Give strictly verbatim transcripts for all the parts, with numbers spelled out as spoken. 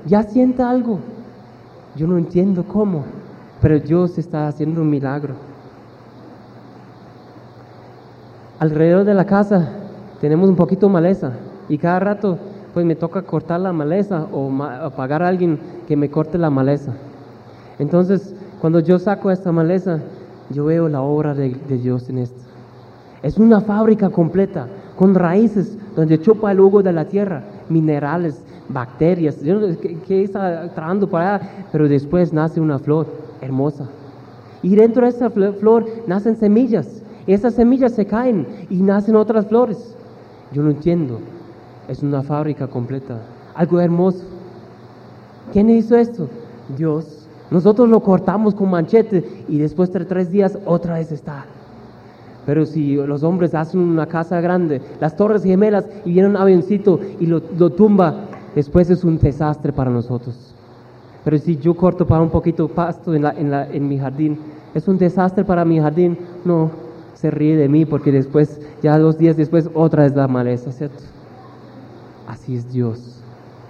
ya siente algo. Yo no entiendo cómo, pero Dios está haciendo un milagro. Alrededor de la casa tenemos un poquito de maleza y cada rato pues me toca cortar la maleza o, ma- o pagar a alguien que me corte la maleza. Entonces, cuando yo saco esta maleza, yo veo la obra de, de Dios en esto. Es una fábrica completa, con raíces, donde chupa el jugo de la tierra, minerales, bacterias. Yo no sé qué, qué está trabajando para allá, pero después nace una flor hermosa. Y dentro de esa fl- flor nacen semillas. Y esas semillas se caen y nacen otras flores. Yo no entiendo. Es una fábrica completa, algo hermoso. ¿Quién hizo esto? Dios. Nosotros lo cortamos con manchete y después de tres días otra vez está. Pero si los hombres hacen una casa grande, las torres gemelas, y viene un avioncito y lo, lo tumba, después es un desastre para nosotros. Pero si yo corto para un poquito pasto en, la, en, la, en mi jardín, ¿es un desastre para mi jardín? No, se ríe de mí porque después, ya dos días después, otra vez la maleza, ¿cierto? Así es Dios.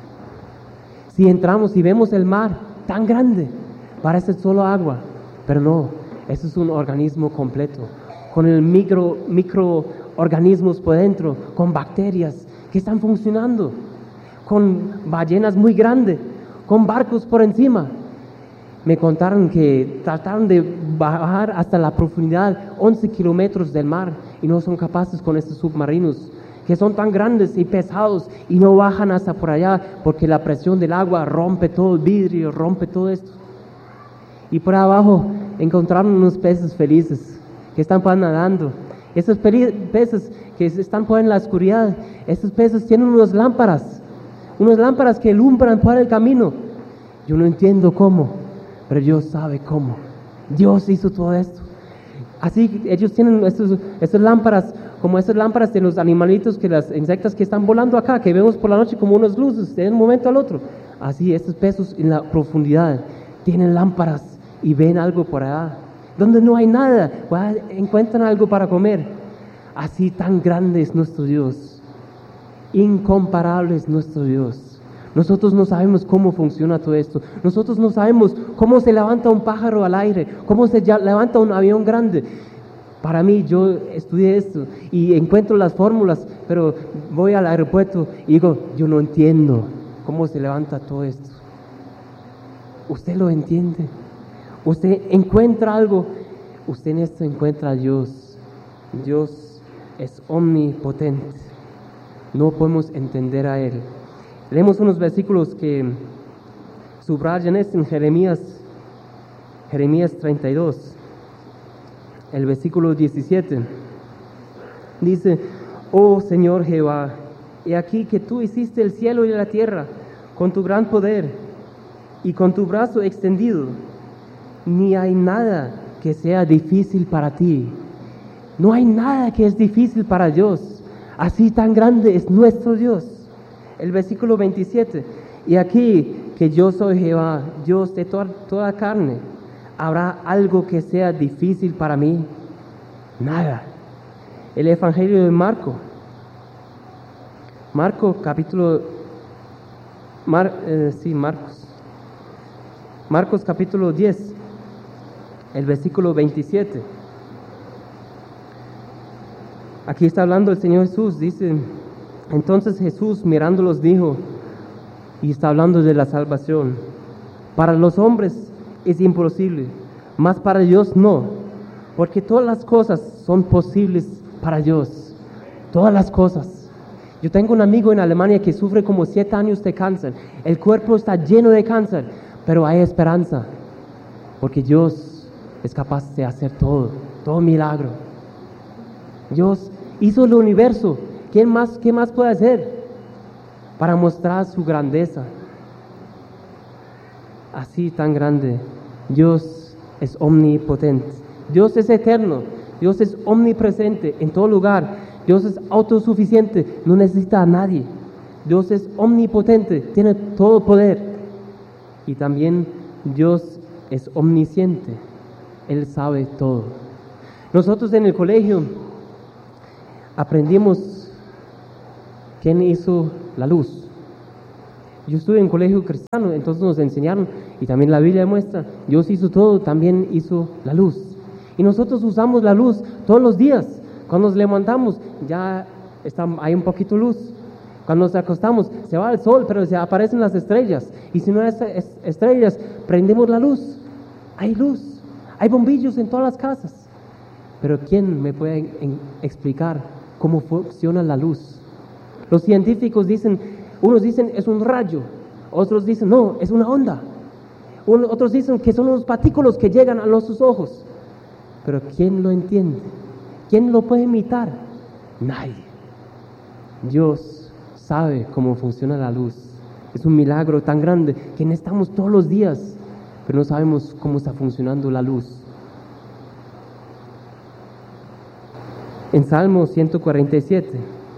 Si entramos y vemos el mar tan grande, parece solo agua, pero no, eso es un organismo completo, con el micro, microorganismos por dentro, con bacterias que están funcionando, con ballenas muy grandes, con barcos por encima. Me contaron que trataron de bajar hasta la profundidad once kilómetros del mar y no son capaces con estos submarinos, que son tan grandes y pesados y no bajan hasta por allá porque la presión del agua rompe todo el vidrio, rompe todo esto. Y por abajo encontraron unos peces felices que están pues nadando. Esos peli- peces que están pues en la oscuridad, esos peces tienen unas lámparas, unas lámparas que alumbran por el camino. Yo no entiendo cómo, pero Dios sabe cómo. Dios hizo todo esto. Así ellos tienen estos, estas lámparas, como esas lámparas de los animalitos, que las insectas que están volando acá, que vemos por la noche como unas luces de un momento al otro. Así estos peces en la profundidad tienen lámparas y ven algo por allá. Donde no hay nada, pues, encuentran algo para comer. Así tan grande es nuestro Dios. Incomparable es nuestro Dios. Nosotros no sabemos cómo funciona todo esto. Nosotros no sabemos cómo se levanta un pájaro al aire, cómo se ya- levanta un avión grande. Para mí, yo estudié esto y encuentro las fórmulas, pero voy al aeropuerto y digo, yo no entiendo cómo se levanta todo esto. ¿Usted lo entiende? Usted encuentra algo, usted en esto encuentra a Dios. Dios es omnipotente. No podemos entender a Él. Leemos unos versículos que subrayan esto en Jeremías, Jeremías treinta y dos, el versículo diecisiete. Dice, oh Señor Jehová, he aquí que tú hiciste el cielo y la tierra con tu gran poder y con tu brazo extendido. Ni hay nada que sea difícil para ti. No hay nada que es difícil para Dios. Así tan grande es nuestro Dios. El versículo veintisiete. Y aquí que yo soy Jehová, Dios de toda, toda carne. ¿Habrá algo que sea difícil para mí? Nada. El Evangelio de Marco. Marco capítulo... Mar, eh, sí, Marcos. Marcos capítulo diez. El versículo veintisiete. Aquí está hablando el Señor Jesús, dice, entonces Jesús mirándolos dijo, y está hablando de la salvación, para los hombres es imposible, mas para Dios no, porque todas las cosas son posibles para Dios, todas las cosas. Yo tengo un amigo en Alemania que sufre como siete años de cáncer, el cuerpo está lleno de cáncer, pero hay esperanza, porque Dios es capaz de hacer todo, todo milagro. Dios hizo el universo. ¿Quién más, qué más puede hacer para mostrar su grandeza? Así tan grande. Dios es omnipotente. Dios es eterno. Dios es omnipresente en todo lugar. Dios es autosuficiente. No necesita a nadie. Dios es omnipotente. Tiene todo poder. Y también Dios es omnisciente. Él sabe todo. Nosotros en el colegio aprendimos quién hizo la luz. Yo estuve en colegio cristiano, entonces nos enseñaron, y también la Biblia muestra, Dios hizo todo, también hizo la luz. Y nosotros usamos la luz todos los días. Cuando nos levantamos, ya está, hay un poquito de luz. Cuando nos acostamos, se va el sol, pero se aparecen las estrellas. Y si no hay estrellas, prendemos la luz. Hay luz, hay bombillos en todas las casas. Pero ¿quién me puede en, explicar cómo funciona la luz? Los científicos dicen, unos dicen es un rayo, otros dicen no, es una onda. Unos, otros dicen que son unos partículas que llegan a nuestros ojos. Pero ¿quién lo entiende? ¿Quién lo puede imitar? Nadie. Dios sabe cómo funciona la luz. Es un milagro tan grande que necesitamos todos los días, pero no sabemos cómo está funcionando la luz. En Salmo ciento cuarenta y siete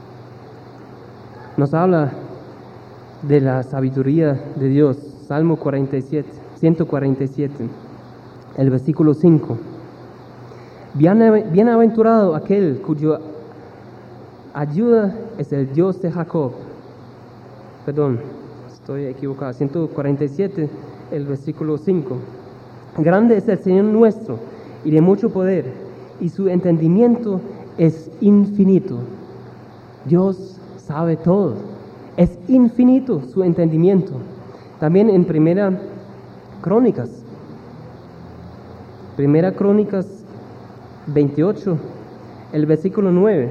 nos habla de la sabiduría de Dios. Salmo cuarenta y siete, ciento cuarenta y siete, el versículo cinco. Bienaventurado aquel cuyo ayuda es el Dios de Jacob. Perdón, estoy equivocado. ciento cuarenta y siete, el versículo cinco. Grande es el Señor nuestro y de mucho poder, y su entendimiento es infinito. Dios sabe todo. Es infinito su entendimiento. También en Primera Crónicas, Primera Crónicas veintiocho, el versículo nueve.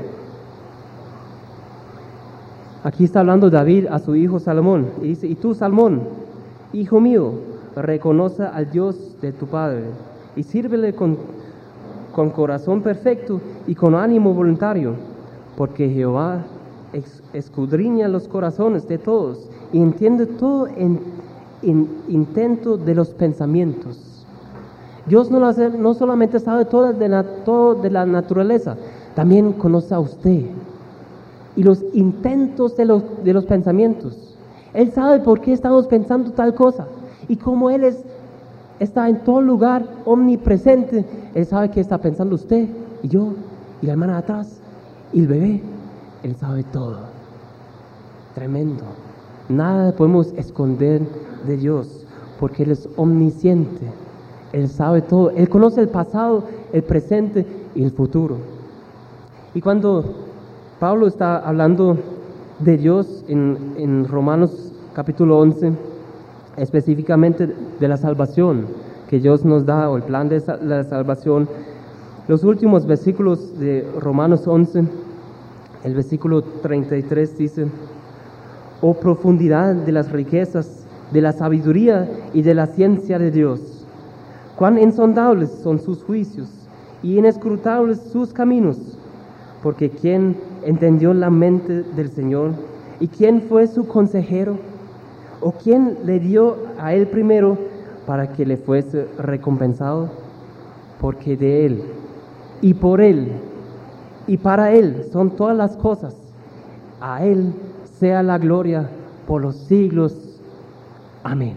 Aquí está hablando David a su hijo Salomón y dice: y tú, Salomón, hijo mío, reconoce al Dios de tu padre y sírvele con, con corazón perfecto y con ánimo voluntario, porque Jehová escudriña los corazones de todos y entiende todo en, en intento de los pensamientos. Dios no, lo hace, no solamente sabe todo de, la, todo de la naturaleza, también conoce a usted y los intentos de los, de los pensamientos. Él sabe por qué estamos pensando tal cosa, y como Él es, está en todo lugar, omnipresente, Él sabe qué está pensando usted y yo y la hermana de atrás y el bebé. Él sabe todo. Tremendo. Nada podemos esconder de Dios, porque Él es omnisciente. Él sabe todo. Él conoce el pasado, el presente y el futuro. Y cuando Pablo está hablando de Dios en, en Romanos capítulo once, específicamente de la salvación que Dios nos da, o el plan de la salvación, los últimos versículos de Romanos once, el versículo treinta y tres dice: oh profundidad de las riquezas, de la sabiduría y de la ciencia de Dios, cuán insondables son sus juicios y inescrutables sus caminos, porque ¿quién entendió la mente del Señor? ¿Y quién fue su consejero? ¿O quién le dio a él primero para que le fuese recompensado? Porque de Él, y por Él, y para Él son todas las cosas. A Él sea la gloria por los siglos. Amén.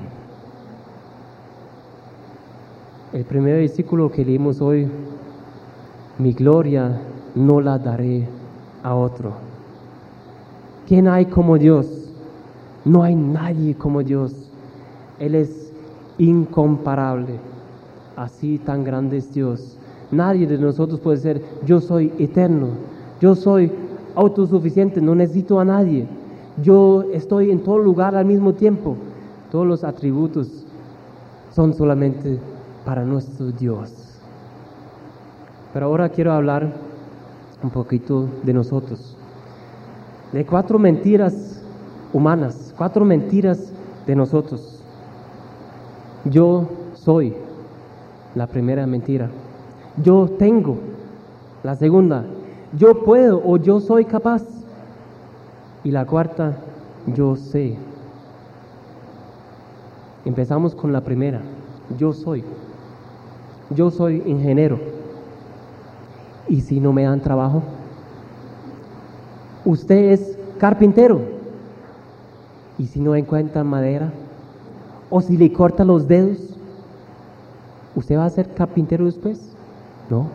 El primer versículo que leímos hoy: mi gloria no la daré a otro. ¿Quién hay como Dios? No hay nadie como Dios. Él es incomparable. Así tan grande es Dios. Nadie de nosotros puede ser: yo soy eterno, yo soy autosuficiente, no necesito a nadie, yo estoy en todo lugar al mismo tiempo. Todos los atributos son solamente para nuestro Dios. Pero ahora quiero hablar un poquito de nosotros, de cuatro mentiras humanas, cuatro mentiras de nosotros. Yo soy, la primera mentira. Yo tengo, la segunda. Yo puedo o yo soy capaz. Y la cuarta, yo sé. Empezamos con la primera. Yo soy. Yo soy ingeniero. ¿Y si no me dan trabajo? Usted es carpintero. ¿Y si no encuentran madera? ¿O si le cortan los dedos? ¿Usted va a ser carpintero después? No.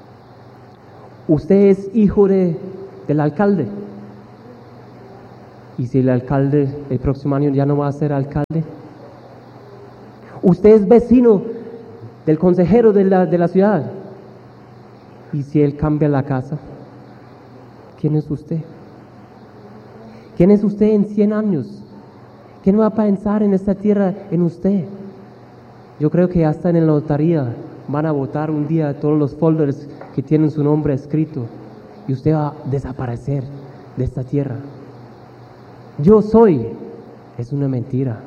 ¿Usted es hijo de, del alcalde? ¿Y si el alcalde el próximo año ya no va a ser alcalde? Usted es vecino del consejero de la, de la ciudad. ¿Y si él cambia la casa? ¿Quién es usted? ¿Quién es usted en cien años? ¿Quién va a pensar en esta tierra en usted? Yo creo que hasta en la lotería van a votar un día todos los folders que tienen su nombre escrito y usted va a desaparecer de esta tierra. Yo soy, es una mentira.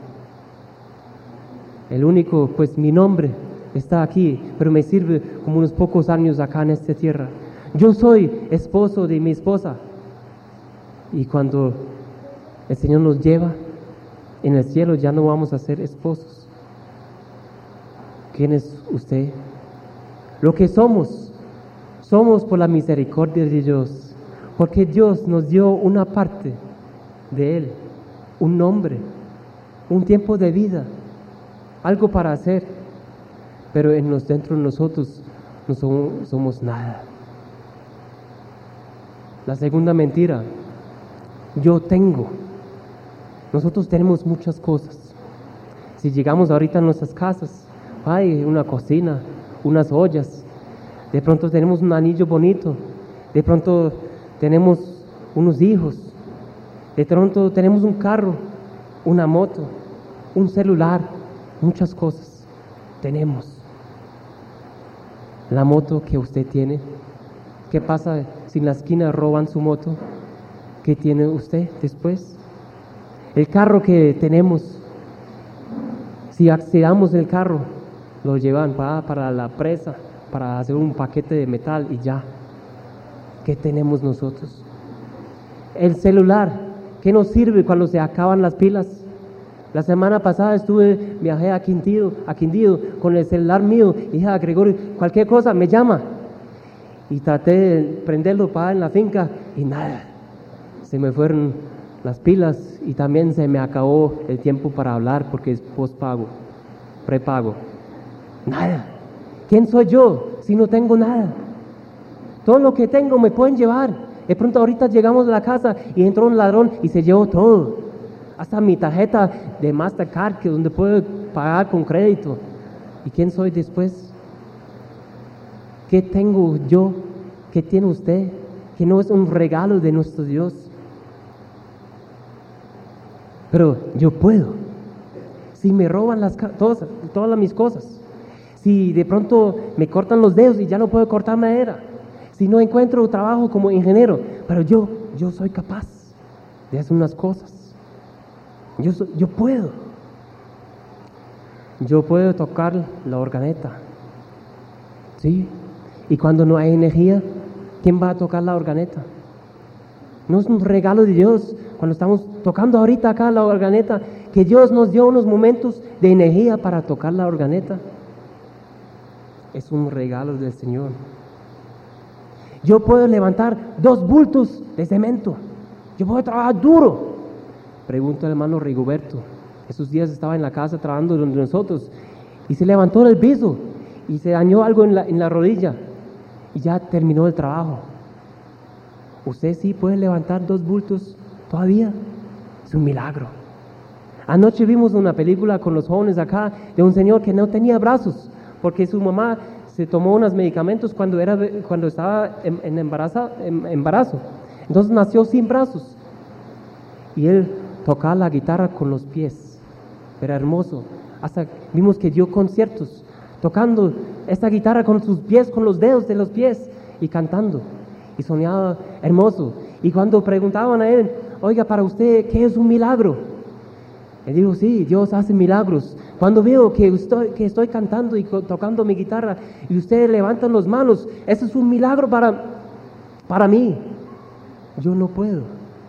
El único, pues mi nombre está aquí, pero me sirve como unos pocos años acá en esta tierra. Yo soy esposo de mi esposa. Y cuando el Señor nos lleva en el cielo, ya no vamos a ser esposos. ¿Quién es usted? Lo que somos, somos por la misericordia de Dios, porque Dios nos dio una parte de Él, un nombre, un tiempo de vida, algo para hacer, pero en los, dentro de nosotros no somos, somos nada. La segunda mentira, yo tengo. Nosotros tenemos muchas cosas. Si llegamos ahorita a nuestras casas, hay una cocina, unas ollas, de pronto tenemos un anillo bonito, de pronto tenemos unos hijos, de pronto tenemos un carro, una moto, un celular, muchas cosas tenemos. La moto que usted tiene, ¿qué pasa si en la esquina roban su moto? ¿Qué tiene usted después? El carro que tenemos, si accedamos el carro, lo llevan para, para la presa, para hacer un paquete de metal y ya. ¿Qué tenemos nosotros? El celular, ¿qué nos sirve cuando se acaban las pilas? La semana pasada estuve, viajé a Quindío, a Quindío con el celular mío y dije a Gregorio, cualquier cosa me llama. Y traté de prenderlo para en la finca y nada, se me fueron las pilas y también se me acabó el tiempo para hablar porque es postpago, prepago. Nada. ¿Quién soy yo si no tengo nada? Todo lo que tengo me pueden llevar. De pronto ahorita llegamos a la casa y entró un ladrón y se llevó todo. Hasta mi tarjeta de Mastercard, que donde puedo pagar con crédito. ¿Y quién soy después? ¿Qué tengo yo? ¿Qué tiene usted? Que no es un regalo de nuestro Dios. Pero yo puedo. Si me roban las todas, todas mis cosas. Si de pronto me cortan los dedos y ya no puedo cortar madera. Si no encuentro trabajo como ingeniero. Pero yo, yo soy capaz de hacer unas cosas. Yo, soy, yo puedo. Yo puedo tocar la organeta. ¿Sí? Y cuando no hay energía, ¿quién va a tocar la organeta? No es un regalo de Dios. Cuando estamos tocando ahorita acá la organeta, que Dios nos dio unos momentos de energía para tocar la organeta. Es un regalo del Señor. Yo puedo levantar dos bultos de cemento. Yo puedo trabajar duro. Pregunta al hermano Rigoberto. Esos días estaba en la casa trabajando donde nosotros y se levantó del piso y se dañó algo en la, en la rodilla y ya terminó el trabajo. ¿Usted sí puede levantar dos bultos todavía? Es un milagro. Anoche vimos una película con los jóvenes acá de un señor que no tenía brazos porque su mamá se tomó unos medicamentos cuando, era, cuando estaba en, en, embarazo, en embarazo. Entonces nació sin brazos. Y él tocaba la guitarra con los pies. Era hermoso. Hasta vimos que dio conciertos tocando esta guitarra con sus pies, con los dedos de los pies y cantando. Y sonaba hermoso. Y cuando preguntaban a él, oiga, para usted, ¿qué es un milagro? Él dijo, sí, Dios hace milagros. Cuando veo que estoy, que estoy cantando y tocando mi guitarra y ustedes levantan las manos, eso es un milagro para, para mí. Yo no puedo.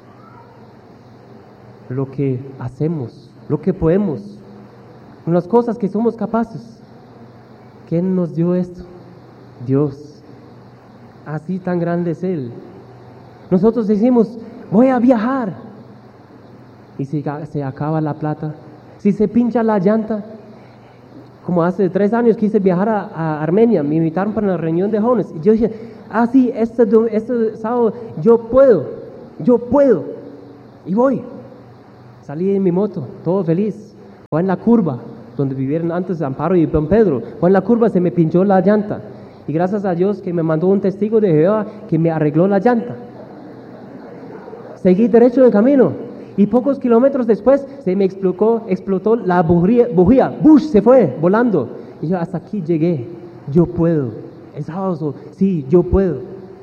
Lo que hacemos, lo que podemos, con las cosas que somos capaces. ¿Quién nos dio esto? Dios. Así tan grande es Él. Nosotros decimos, voy a viajar. Y si se acaba la plata, si se pincha la llanta, como hace tres años quise viajar a, a Armenia, me invitaron para una reunión de jóvenes, y yo dije, ah sí, este, este sábado yo puedo, yo puedo, y voy, salí en mi moto, todo feliz. Voy en la curva, donde vivieron antes Amparo y Don Pedro. Voy en la curva, se me pinchó la llanta. Y gracias a Dios que me mandó un testigo de Jehová que me arregló la llanta. Seguí derecho en el camino. Y pocos kilómetros después se me explotó, explotó la bujía, bujía. ¡Bush! Se fue volando. Y yo hasta aquí llegué. Yo puedo. El sábado, sí, yo puedo.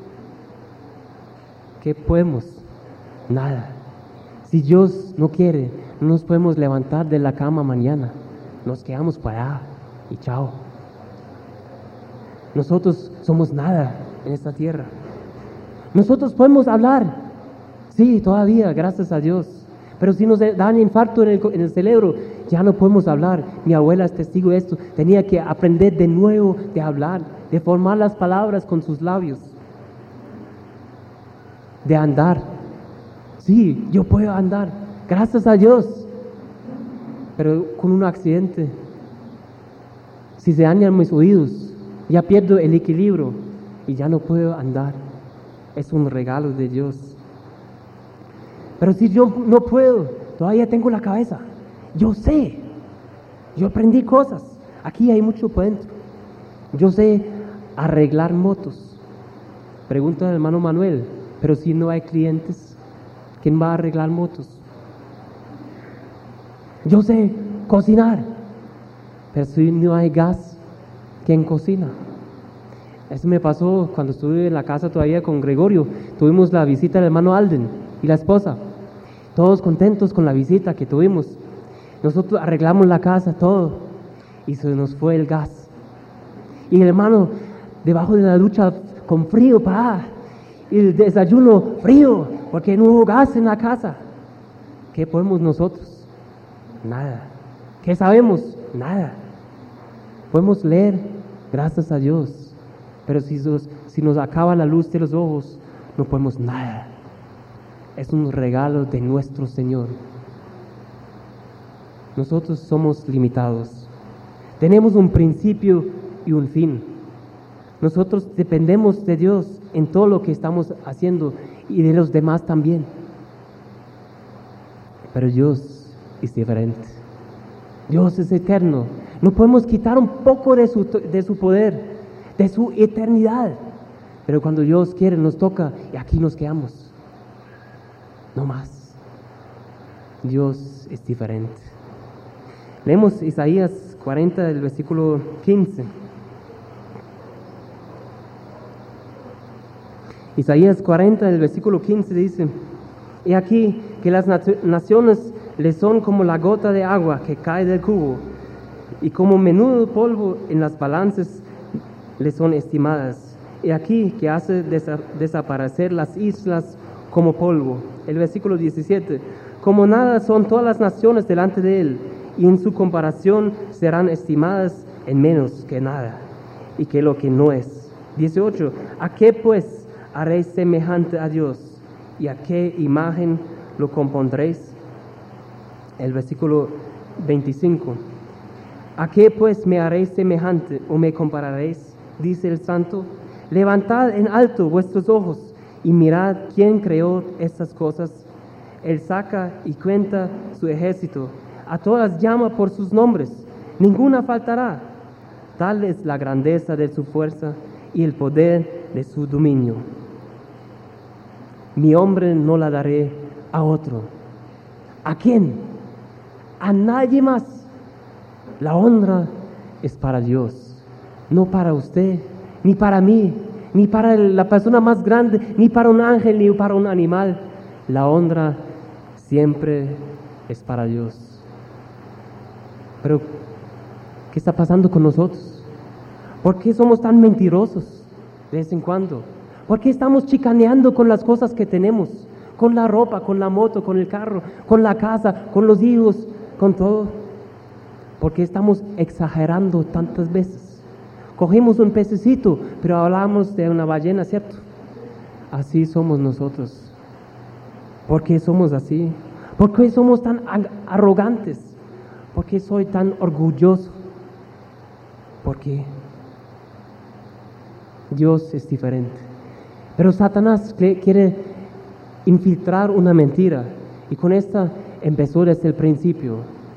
¿Qué podemos? Nada. Si Dios no quiere, no nos podemos levantar de la cama mañana. Nos quedamos para allá y chao. Nosotros somos nada en esta tierra. Nosotros podemos hablar, sí, todavía, gracias a Dios. Pero si nos dan infarto en el, en el cerebro, ya no podemos hablar. Mi abuela es testigo de esto. Tenía que aprender de nuevo de hablar, de formar las palabras con sus labios, de andar. Sí, yo puedo andar, gracias a Dios. Pero con un accidente, si se dañan mis oídos, ya pierdo el equilibrio y ya no puedo andar. Es un regalo de Dios. Pero si yo no puedo, todavía tengo la cabeza. Yo sé. Yo aprendí cosas. Aquí hay mucho por dentro. Yo sé arreglar motos. Pregunta al hermano Manuel, pero si no hay clientes, ¿quién va a arreglar motos? Yo sé cocinar, pero si no hay gas, ¿quién cocina? Eso me pasó cuando estuve en la casa todavía con Gregorio. Tuvimos la visita del hermano Alden y la esposa. Todos contentos con la visita que tuvimos. Nosotros arreglamos la casa, todo, y se nos fue el gas. Y el hermano, debajo de la ducha con frío, pa, y el desayuno frío, porque no hubo gas en la casa. ¿Qué podemos nosotros? Nada. ¿Qué sabemos? Nada. Podemos leer, gracias a Dios, pero si nos, si nos acaba la luz de los ojos, no podemos nada. Es un regalo de nuestro Señor. Nosotros somos limitados. Tenemos un principio y un fin. Nosotros dependemos de Dios en todo lo que estamos haciendo y de los demás también. Pero Dios es diferente. Dios es eterno. No podemos quitar un poco de su, de su poder, de su eternidad. Pero cuando Dios quiere, nos toca y aquí nos quedamos. No más. Dios es diferente. Leemos Isaías cuarenta, del versículo quince. Isaías cuarenta, del versículo quince dice: He aquí que las naciones le son como la gota de agua que cae del cubo, y como menudo polvo en las balanzas le son estimadas. He aquí que hace desa- desaparecer las islas como polvo. El versículo diecisiete: Como nada son todas las naciones delante de él, y en su comparación serán estimadas en menos que nada, y que lo que no es. dieciocho: ¿A qué pues haréis semejante a Dios? ¿Y a qué imagen lo compondréis? El versículo veinticinco: ¿A qué pues me haréis semejante o me compararéis? Dice el Santo. Levantad en alto vuestros ojos y mirad quién creó estas cosas. Él saca y cuenta su ejército, a todas llama por sus nombres, ninguna faltará. Tal es la grandeza de su fuerza y el poder de su dominio. Mi hombre no la daré a otro. ¿A quién? A nadie más. La honra es para Dios, no para usted, ni para mí, ni para la persona más grande, ni para un ángel, ni para un animal. La honra siempre es para Dios. Pero, ¿qué está pasando con nosotros? ¿Por qué somos tan mentirosos de vez en cuando? ¿Por qué estamos chicaneando con las cosas que tenemos? Con la ropa, con la moto, con el carro, con la casa, con los hijos, con todo. ¿Por qué estamos exagerando tantas veces? Cogimos un pececito, pero hablamos de una ballena, ¿cierto? Así somos nosotros. ¿Por qué somos así? ¿Por qué somos tan arrogantes? ¿Por qué soy tan orgulloso? ¿Por qué? Dios es diferente. Pero Satanás quiere infiltrar una mentira. Y con esta empezó desde el principio.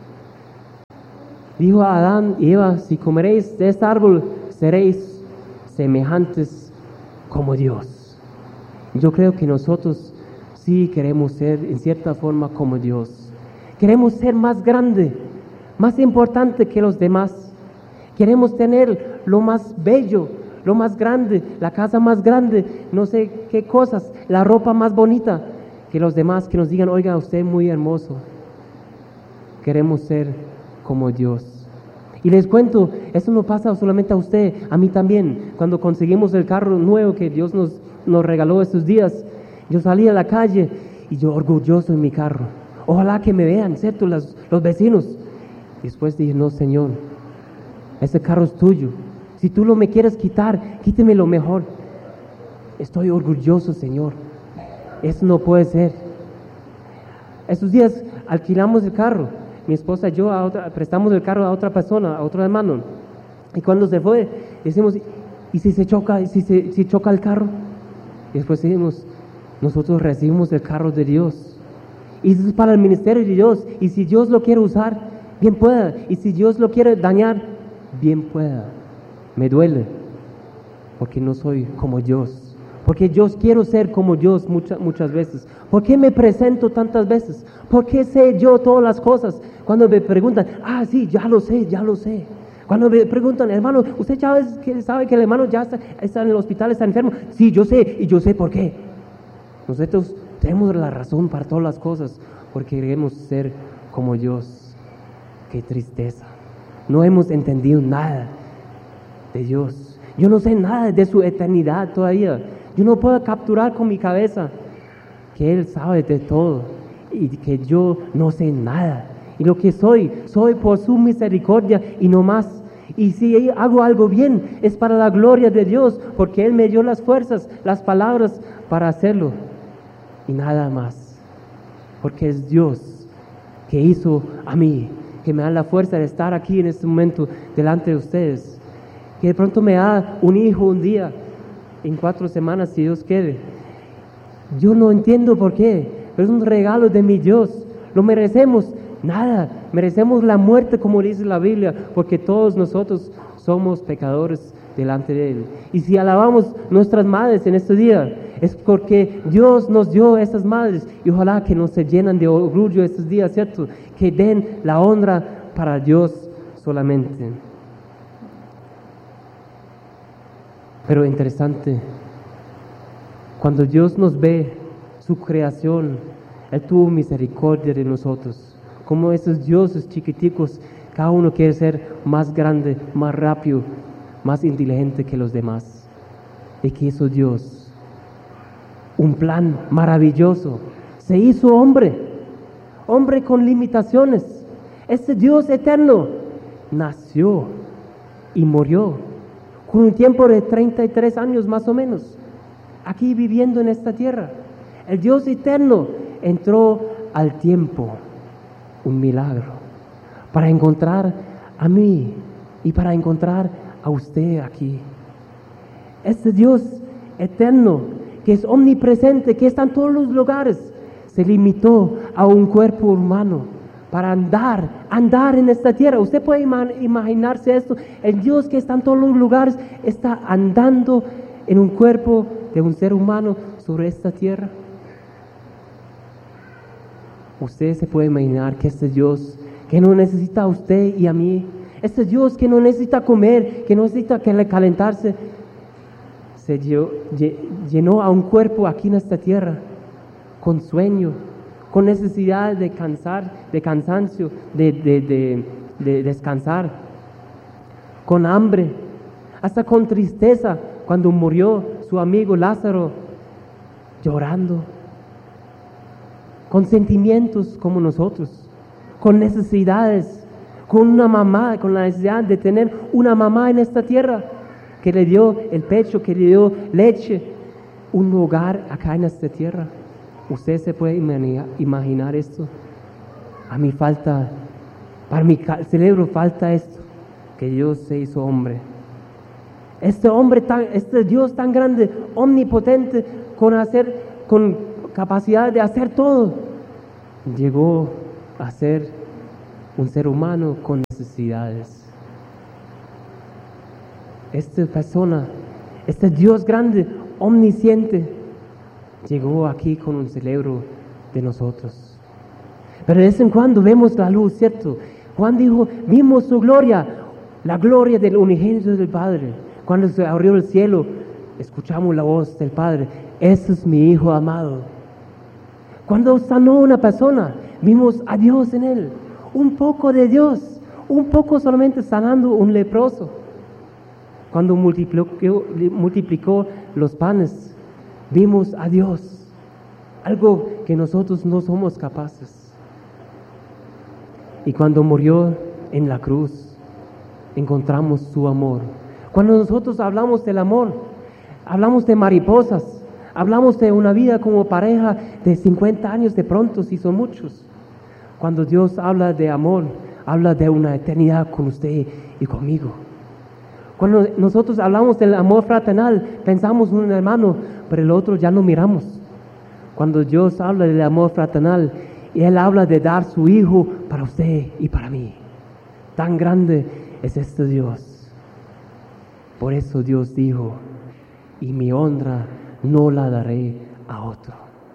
Dijo a Adán y Eva, si comeréis de este árbol, seréis semejantes como Dios. Yo creo que nosotros sí queremos ser en cierta forma como Dios. Queremos ser más grande, más importante que los demás. Queremos tener lo más bello, lo más grande, la casa más grande, no sé qué cosas, la ropa más bonita que los demás, que nos digan, oiga, usted es muy hermoso. Queremos ser como Dios. Y les cuento, eso no pasa solamente a usted, a mí también. Cuando conseguimos el carro nuevo que Dios nos, nos regaló estos días, yo salí a la calle y yo orgulloso en mi carro. Ojalá que me vean, ¿cierto? Los, los vecinos. Después dije, no, Señor, ese carro es tuyo. Si tú lo me quieres quitar, quíteme lo mejor. Estoy orgulloso, Señor. Eso no puede ser. Estos días alquilamos el carro. Mi esposa y yo a otra, prestamos el carro a otra persona, a otro hermano. Y cuando se fue, decimos, ¿y si se choca, y si se si choca el carro? Y después decimos, nosotros recibimos el carro de Dios. Y eso es para el ministerio de Dios. Y si Dios lo quiere usar, bien pueda. Y si Dios lo quiere dañar, bien pueda. Me duele, porque no soy como Dios. Porque yo quiero ser como Dios muchas, muchas veces. ¿Por qué me presento tantas veces? ¿Por qué sé yo todas las cosas? Cuando me preguntan, ah, sí, ya lo sé, ya lo sé. Cuando me preguntan, hermano, ¿usted sabe que, sabe que el hermano ya está, está en el hospital, está enfermo? Sí, yo sé, y yo sé por qué. Nosotros tenemos la razón para todas las cosas, porque queremos ser como Dios. Qué tristeza. No hemos entendido nada de Dios. Yo no sé nada de su eternidad todavía. Yo no puedo capturar con mi cabeza que Él sabe de todo y que yo no sé nada. Y lo que soy, soy por su misericordia y no más. Y si hago algo bien, es para la gloria de Dios, porque Él me dio las fuerzas, las palabras para hacerlo. Y nada más. Porque es Dios que hizo a mí, que me da la fuerza de estar aquí en este momento delante de ustedes. Que de pronto me da un hijo un día, en cuatro semanas, si Dios quiere. Yo no entiendo por qué, pero es un regalo de mi Dios. ¿Lo merecemos? Nada. Merecemos la muerte, como dice la Biblia, porque todos nosotros somos pecadores delante de Él. Y si alabamos nuestras madres en este día, es porque Dios nos dio esas madres, y ojalá que nos se llenan de orgullo estos días, ¿cierto? Que den la honra para Dios solamente. Pero interesante, cuando Dios nos ve, su creación, Él tuvo misericordia de nosotros. Como esos dioses chiquiticos, cada uno quiere ser más grande, más rápido, más inteligente que los demás. ¿Y qué hizo Dios? Un plan maravilloso. Se hizo hombre, hombre con limitaciones. Ese Dios eterno nació y murió con un tiempo de treinta y tres años más o menos, aquí viviendo en esta tierra. El Dios eterno entró al tiempo, un milagro, para encontrar a mí y para encontrar a usted aquí. Este Dios eterno, que es omnipresente, que está en todos los lugares, se limitó a un cuerpo humano para andar, andar en esta tierra. Usted puede imaginarse esto, el Dios que está en todos los lugares está andando en un cuerpo de un ser humano sobre esta tierra. Usted se puede imaginar que este Dios que no necesita a usted y a mí, este Dios que no necesita comer, que no necesita calentarse, se llenó a un cuerpo aquí en esta tierra con sueño, con necesidad de cansar, de cansancio, de, de, de, de descansar, con hambre, hasta con tristeza, cuando murió su amigo Lázaro, llorando, con sentimientos como nosotros, con necesidades, con una mamá, con la necesidad de tener una mamá en esta tierra, que le dio el pecho, que le dio leche, un hogar acá en esta tierra. ¿Usted se puede imaginar esto? A mí falta, para mi cerebro falta esto, que Dios se hizo hombre. Este hombre, tan, este Dios tan grande, omnipotente, con, hacer, con capacidad de hacer todo, llegó a ser un ser humano con necesidades. Esta persona, este Dios grande, omnisciente, llegó aquí con un cerebro de nosotros. Pero de vez en cuando vemos la luz, ¿cierto? Juan dijo, vimos su gloria, la gloria del unigénito del Padre. Cuando se abrió el cielo, escuchamos la voz del Padre, ese es mi Hijo amado. Cuando sanó una persona, vimos a Dios en él, un poco de Dios, un poco solamente sanando un leproso. Cuando multiplicó, multiplicó los panes, vimos a Dios, algo que nosotros no somos capaces. Y cuando murió en la cruz, encontramos su amor. Cuando nosotros hablamos del amor, hablamos de mariposas, hablamos de una vida como pareja de cincuenta años de pronto, si son muchos. Cuando Dios habla de amor, habla de una eternidad con usted y conmigo. Cuando nosotros hablamos del amor fraternal, pensamos en un hermano, pero el otro ya no miramos. Cuando Dios habla del amor fraternal, Él habla de dar su Hijo para usted y para mí. Tan grande es este Dios. Por eso Dios dijo, y mi honra no la daré a otro.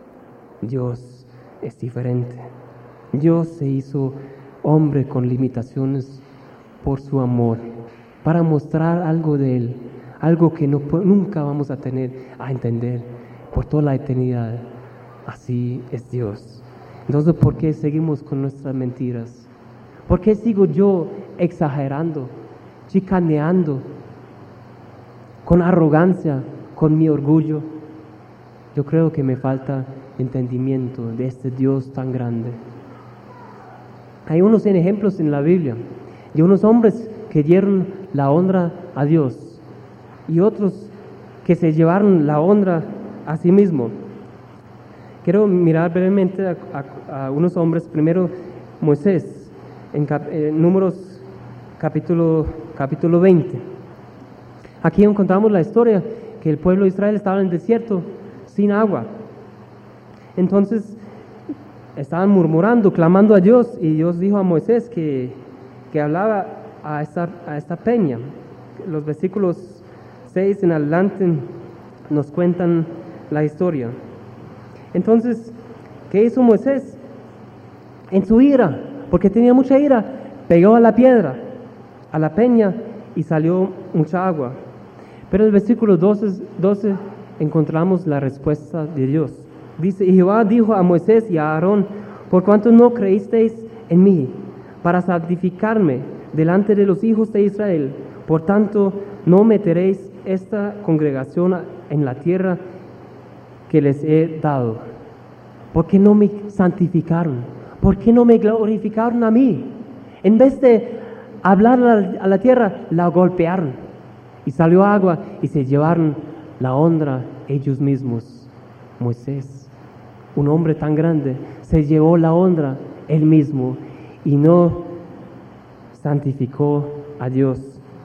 Dios es diferente. Dios se hizo hombre con limitaciones por su amor, para mostrar algo de Él, algo que no, nunca vamos a tener a entender por toda la eternidad. Así es Dios. Entonces, ¿por qué seguimos con nuestras mentiras? ¿Por qué sigo yo exagerando, chicaneando, con arrogancia, con mi orgullo? Yo creo que me falta entendimiento de este Dios tan grande. Hay unos ejemplos en la Biblia de unos hombres que dieron la honra a Dios y otros que se llevaron la honra a sí mismos. Quiero mirar brevemente a, a, a unos hombres. Primero, Moisés, en, cap, en Números capítulo, capítulo veinte. Aquí encontramos la historia que el pueblo de Israel estaba en el desierto sin agua. Entonces estaban murmurando, clamando a Dios, y Dios dijo a Moisés que, que hablaba a esta, a esta peña. Los versículos seis en adelante nos cuentan la historia. Entonces, ¿qué hizo Moisés? En su ira, porque tenía mucha ira, pegó a la piedra, a la peña, y salió mucha agua. Pero en el versículo doce, doce encontramos la respuesta de Dios. Dice, y Jehová dijo a Moisés y a Aarón, por cuanto no creísteis en mí, para santificarme delante de los hijos de Israel, por tanto no meteréis esta congregación en la tierra que les he dado. ¿Por qué no me santificaron? ¿Por qué no me glorificaron a mí? En vez de hablar a la tierra, la golpearon. Y salió agua y se llevaron la honra ellos mismos. Moisés, un hombre tan grande, se llevó la honra él mismo y no santificó a Dios.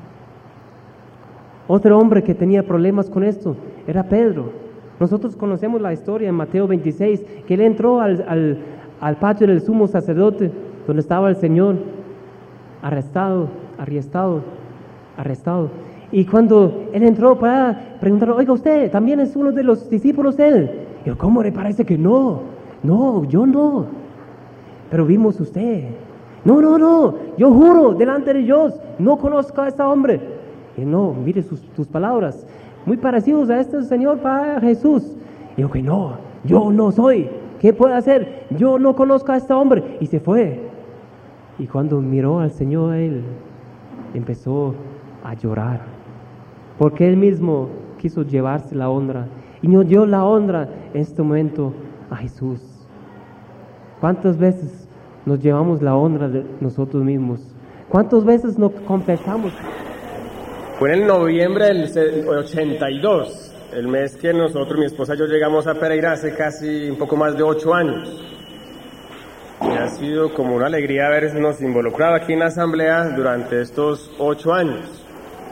Otro hombre que tenía problemas con esto era Pedro. Nosotros conocemos la historia en Mateo veintiséis, que él entró al, al, al patio del sumo sacerdote, donde estaba el Señor, arrestado, arrestado, arrestado. Y cuando él entró para preguntar, oiga, usted también es uno de los discípulos de él. Y yo, ¿cómo le parece que no? No, yo no. Pero vimos usted. No, no, no, yo juro delante de Dios, no conozco a este hombre. Y no, mire sus, tus palabras, muy parecidos a este Señor para Jesús. Y yo, que no, yo no soy. ¿Qué puedo hacer? Yo no conozco a este hombre. Y se fue. Y cuando miró al Señor, él empezó a llorar, porque él mismo quiso llevarse la honra y no dio la honra en este momento a Jesús. ¿Cuántas veces nos llevamos la honra de nosotros mismos? ¿Cuántas veces nos confesamos? Fue en el noviembre del ochenta y dos, el mes que nosotros, mi esposa y yo, llegamos a Pereira hace casi un poco más de ocho años. Y ha sido como una alegría habernos involucrado aquí en la asamblea durante estos ocho años.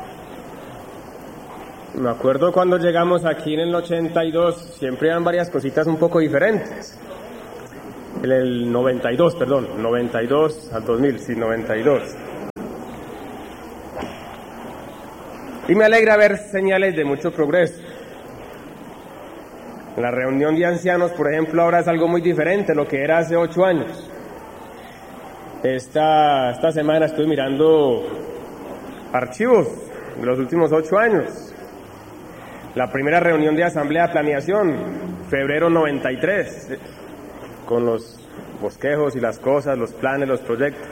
Me acuerdo cuando llegamos aquí en el ochenta y dos, siempre eran varias cositas un poco diferentes. En el noventa y dos, perdón, noventa y dos al dos mil, sí, noventa y dos. Y me alegra ver señales de mucho progreso. La reunión de ancianos, por ejemplo, ahora es algo muy diferente a lo que era hace ocho años. Esta, esta semana estoy mirando archivos de los últimos ocho años. La primera reunión de asamblea de planeación, febrero noventa y tres, con los bosquejos y las cosas, los planes, los proyectos.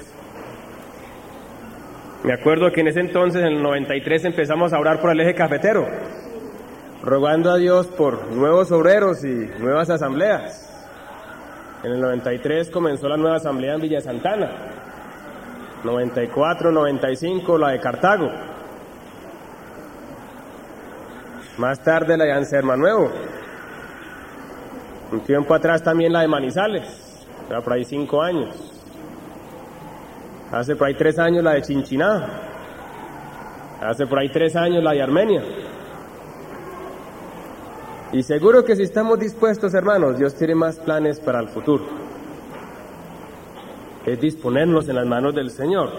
Me acuerdo que en ese entonces, en el noventa y tres, empezamos a orar por el eje cafetero, rogando a Dios por nuevos obreros y nuevas asambleas. En el noventa y tres comenzó la nueva asamblea en Villa Santana, noventa y cuatro, noventa y cinco la de Cartago, más tarde la de Anserma Nuevo, un tiempo atrás también la de Manizales, ya por ahí cinco años, hace por ahí tres años la de Chinchiná, hace por ahí tres años la de Armenia. Y seguro que si estamos dispuestos, hermanos, Dios tiene más planes para el futuro. Es disponernos en las manos del Señor.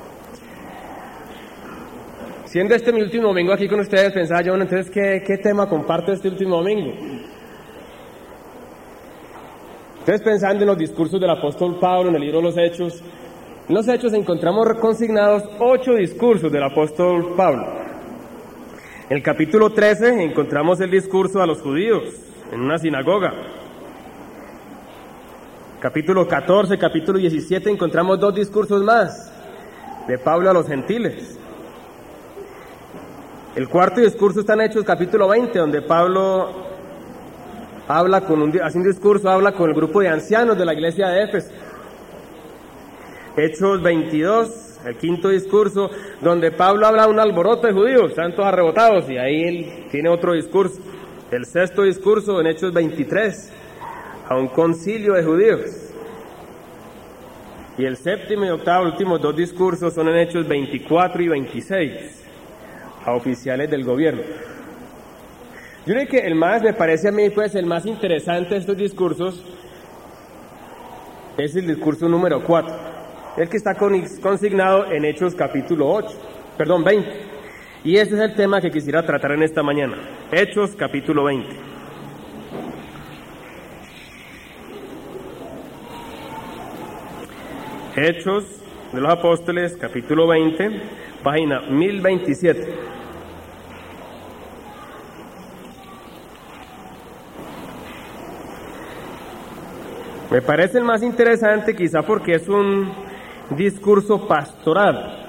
Siendo este mi último domingo aquí con ustedes, pensaba yo, bueno, entonces, ¿qué, qué tema comparto este último domingo? Entonces, pensando en los discursos del apóstol Pablo en el libro de los Hechos, en los Hechos encontramos consignados ocho discursos del apóstol Pablo. En el capítulo trece encontramos el discurso a los judíos en una sinagoga. Capítulo catorce, capítulo diecisiete encontramos dos discursos más de Pablo a los gentiles. El cuarto discurso está en Hechos capítulo veinte, donde Pablo habla con un, hace un discurso, habla con el grupo de ancianos de la iglesia de Éfeso. Hechos veintidós, el quinto discurso, donde Pablo habla de un alboroto de judíos, están todos arrebotados, y ahí él tiene otro discurso. El sexto discurso en Hechos veintitrés, a un concilio de judíos. Y el séptimo y octavo, últimos dos discursos son en Hechos veinticuatro y veintiséis, a oficiales del gobierno. Yo creo que el más, me parece a mí, pues el más interesante de estos discursos es el discurso número cuatro. El que está consignado en Hechos capítulo ocho, perdón, veinte. Y ese es el tema que quisiera tratar en esta mañana. Hechos capítulo veinte. Hechos de los Apóstoles, capítulo veinte, página mil veintisiete. Me parece el más interesante quizá porque es un discurso pastoral.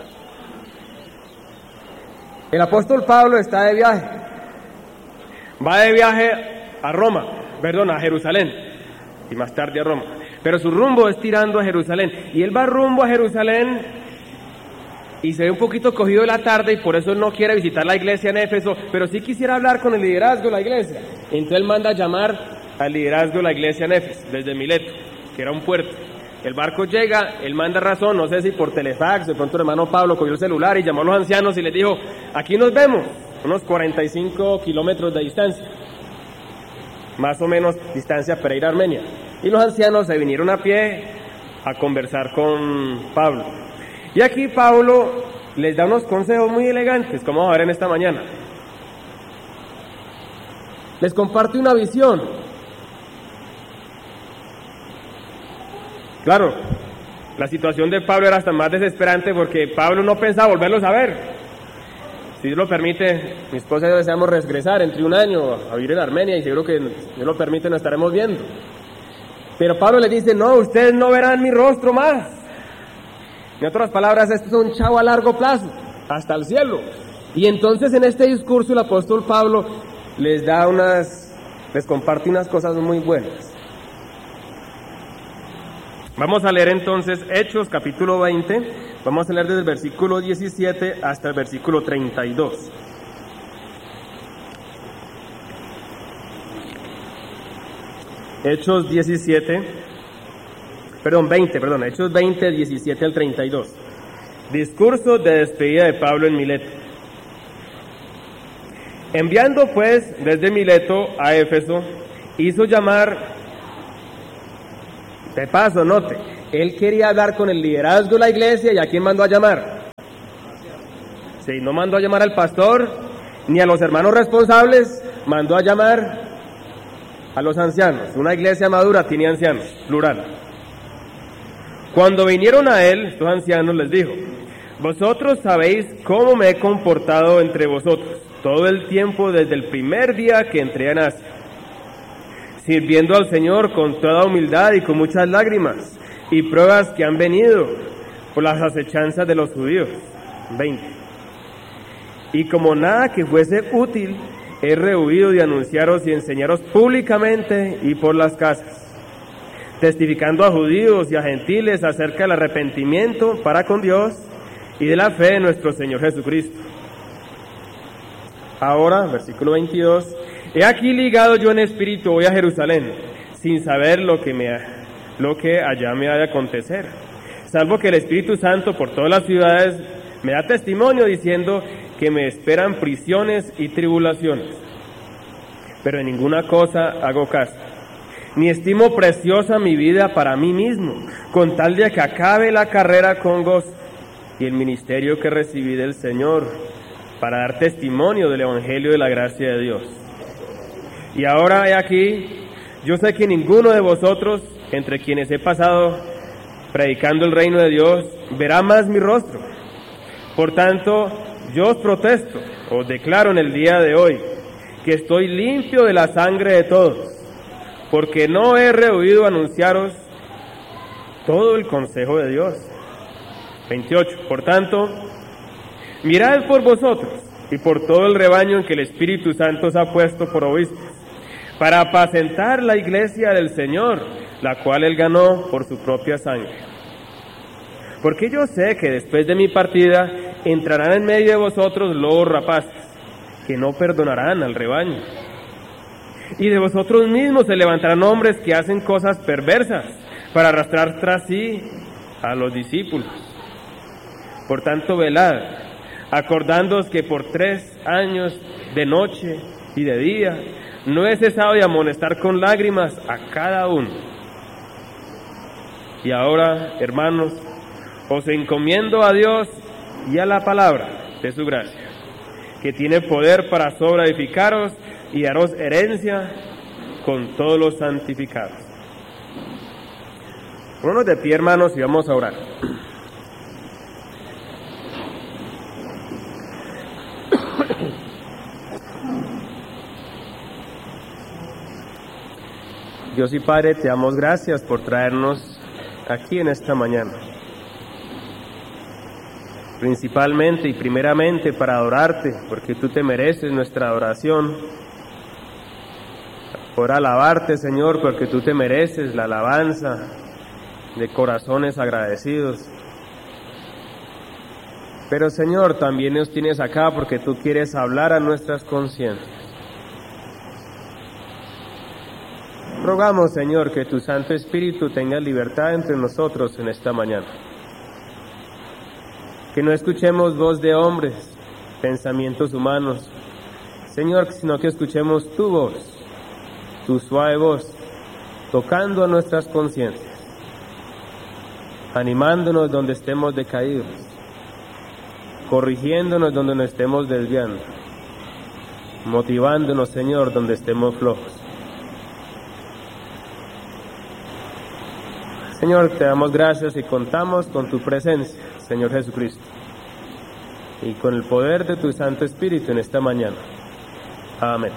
El apóstol Pablo está de viaje, va de viaje a Roma, perdón, a Jerusalén, y más tarde a Roma, pero su rumbo es tirando a Jerusalén, y él va rumbo a Jerusalén y se ve un poquito cogido de la tarde, y por eso él no quiere visitar la iglesia en Éfeso, pero sí quisiera hablar con el liderazgo de la iglesia. Entonces él manda a llamar al liderazgo de la iglesia en Éfeso, desde Mileto, que era un puerto. El barco llega, él manda razón, no sé si por telefax, de pronto el hermano Pablo cogió el celular y llamó a los ancianos y les dijo, aquí nos vemos, unos cuarenta y cinco kilómetros de distancia, más o menos distancia para ir a Armenia. Y los ancianos se vinieron a pie a conversar con Pablo. Y aquí Pablo les da unos consejos muy elegantes, como vamos a ver en esta mañana. Les comparte una visión. Claro, la situación de Pablo era hasta más desesperante porque Pablo no pensaba volverlos a ver. Si Dios lo permite, mi esposa y yo deseamos regresar entre un año a vivir en Armenia y seguro que Dios lo permite, nos estaremos viendo. Pero Pablo les dice, no, ustedes no verán mi rostro más. En otras palabras, esto es un chavo a largo plazo, hasta el cielo. Y entonces en este discurso el apóstol Pablo les da unas, les comparte unas cosas muy buenas. Vamos a leer entonces Hechos capítulo veinte, vamos a leer desde el versículo diecisiete hasta el versículo treinta y dos. Hechos diecisiete, perdón, veinte, perdón, Hechos veinte, diecisiete al treinta y dos. Discurso de despedida de Pablo en Mileto. Enviando pues desde Mileto a Éfeso, hizo llamar De paso, note, él quería hablar con el liderazgo de la iglesia, ¿y a quién mandó a llamar? Sí, no mandó a llamar al pastor, ni a los hermanos responsables, mandó a llamar a los ancianos. Una iglesia madura tiene ancianos, plural. Cuando vinieron a él, estos ancianos les dijo: vosotros sabéis cómo me he comportado entre vosotros todo el tiempo desde el primer día que entré en Asia, sirviendo al Señor con toda humildad y con muchas lágrimas y pruebas que han venido por las acechanzas de los judíos. veinte. Y como nada que fuese útil, he rehuido de anunciaros y enseñaros públicamente y por las casas, testificando a judíos y a gentiles acerca del arrepentimiento para con Dios y de la fe en nuestro Señor Jesucristo. Ahora, versículo veintidós, he aquí ligado yo en espíritu voy a Jerusalén, sin saber lo que, me ha, lo que allá me ha de acontecer, salvo que el Espíritu Santo por todas las ciudades me da testimonio diciendo que me esperan prisiones y tribulaciones. Pero en ninguna cosa hago caso, ni estimo preciosa mi vida para mí mismo, con tal de que acabe la carrera con gozo y el ministerio que recibí del Señor, para dar testimonio del Evangelio de la gracia de Dios. Y ahora he aquí, yo sé que ninguno de vosotros, entre quienes he pasado predicando el reino de Dios, verá más mi rostro. Por tanto, yo os protesto, os declaro en el día de hoy, que estoy limpio de la sangre de todos, porque no he rehuido anunciaros todo el consejo de Dios. veintiocho. Por tanto, mirad por vosotros y por todo el rebaño en que el Espíritu Santo os ha puesto por obispos, para apacentar la iglesia del Señor, la cual él ganó por su propia sangre. Porque yo sé que después de mi partida entrarán en medio de vosotros lobos rapaces, que no perdonarán al rebaño. Y de vosotros mismos se levantarán hombres que hacen cosas perversas para arrastrar tras sí a los discípulos. Por tanto, velad, acordándoos que por tres años de noche y de día no he cesado de amonestar con lágrimas a cada uno. Y ahora, hermanos, os encomiendo a Dios y a la palabra de su gracia, que tiene poder para sobreedificaros y daros herencia con todos los santificados. Ponos de pie, hermanos, y vamos a orar. Dios y Padre, te damos gracias por traernos aquí en esta mañana, principalmente y primeramente para adorarte, porque tú te mereces nuestra adoración, por alabarte, Señor, porque tú te mereces la alabanza de corazones agradecidos. Pero, Señor, también nos tienes acá porque tú quieres hablar a nuestras conciencias. Rogamos, Señor, que tu Santo Espíritu tenga libertad entre nosotros en esta mañana. Que no escuchemos voz de hombres, pensamientos humanos, Señor, sino que escuchemos tu voz, tu suave voz, tocando a nuestras conciencias, animándonos donde estemos decaídos, corrigiéndonos donde nos estemos desviando, motivándonos, Señor, donde estemos flojos. Señor, te damos gracias y contamos con tu presencia, Señor Jesucristo, y con el poder de tu Santo Espíritu en esta mañana. Amén.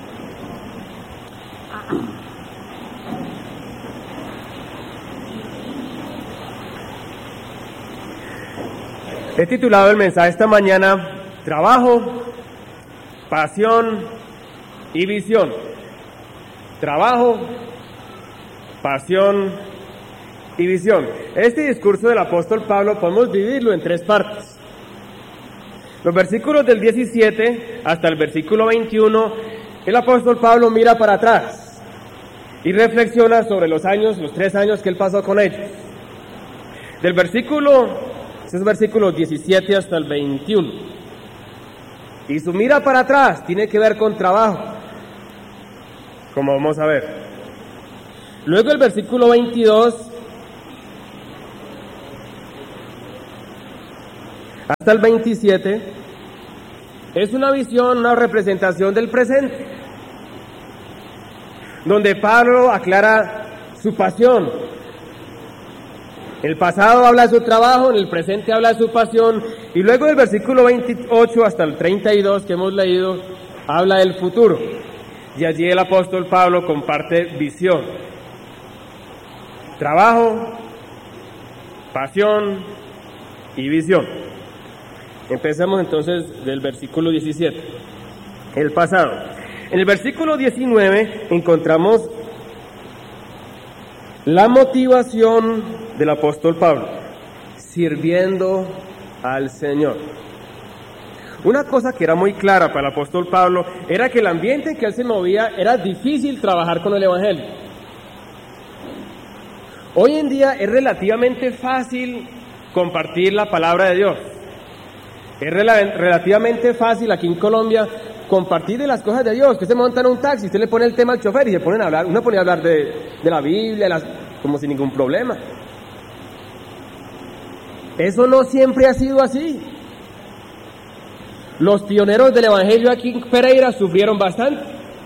He titulado el mensaje esta mañana: Trabajo, Pasión y Visión. Trabajo, Pasión y Visión. Este discurso del apóstol Pablo podemos dividirlo en tres partes. Los versículos del diecisiete hasta el versículo veintiuno, el apóstol Pablo mira para atrás y reflexiona sobre los años, los tres años que él pasó con ellos. Del versículo, esos versículos diecisiete hasta el veintiuno. Y su mira para atrás tiene que ver con trabajo, como vamos a ver. Luego el versículo veintidós hasta el veintisiete es una visión, una representación del presente, donde Pablo aclara su pasión. El pasado habla de su trabajo, en el presente habla de su pasión, y luego del versículo veintiocho hasta el treinta y dos que hemos leído, habla del futuro. Y allí el apóstol Pablo comparte visión, trabajo, pasión y visión. Empecemos entonces del versículo diecisiete, el pasado. En el versículo diecinueve encontramos la motivación del apóstol Pablo, sirviendo al Señor. Una cosa que era muy clara para el apóstol Pablo era que el ambiente en que él se movía era difícil trabajar con el Evangelio. Hoy en día es relativamente fácil compartir la palabra de Dios. Es rel- relativamente fácil aquí en Colombia compartir de las cosas de Dios. Que se monta en un taxi, usted le pone el tema al chofer y se ponen a hablar, uno pone a hablar de, de la Biblia, de las, como sin ningún problema. Eso no siempre ha sido así. Los pioneros del Evangelio aquí en Pereira sufrieron bastante.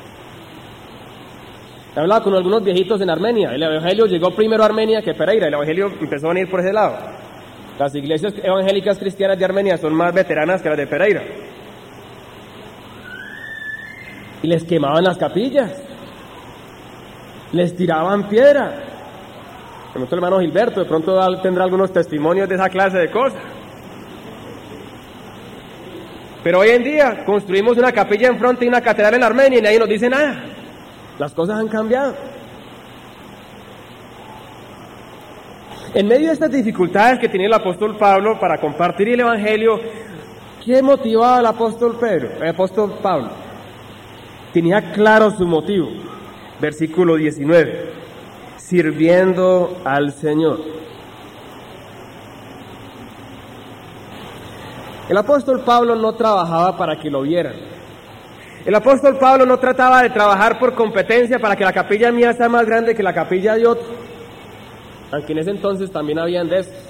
He hablado con algunos viejitos en Armenia. El Evangelio llegó primero a Armenia que Pereira. El Evangelio empezó a venir por ese lado. Las iglesias evangélicas cristianas de Armenia son más veteranas que las de Pereira. Y les quemaban las capillas. Les tiraban piedra. De pronto el hermano Gilberto de pronto tendrá algunos testimonios de esa clase de cosas. Pero hoy en día construimos una capilla enfrente y una catedral en Armenia y nadie nos dice nada. Las cosas han cambiado. En medio de estas dificultades que tenía el apóstol Pablo para compartir el Evangelio, ¿qué motivaba al apóstol Pedro, el apóstol Pablo? Tenía claro su motivo. Versículo diecinueve. Sirviendo al Señor. El apóstol Pablo no trabajaba para que lo vieran. El apóstol Pablo no trataba de trabajar por competencia para que la capilla mía sea más grande que la capilla de otro, aunque en ese entonces también habían de estos.